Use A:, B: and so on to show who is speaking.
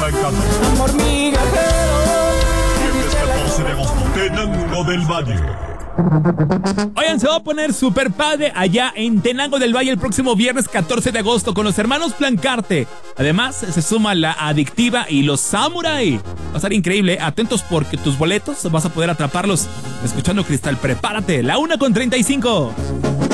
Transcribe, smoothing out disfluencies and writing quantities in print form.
A: va a encantar.
B: Amor migajero.
A: Viernes 14 de agosto, Tenango del Valle.
C: Oigan, se va a poner súper padre allá en Tenango del Valle el próximo viernes 14 de agosto con los hermanos Plancarte. Además, se suma la Adictiva y los Samurai. Va a estar increíble. Atentos porque tus boletos vas a poder atraparlos escuchando Cristal. Prepárate, la 1:35.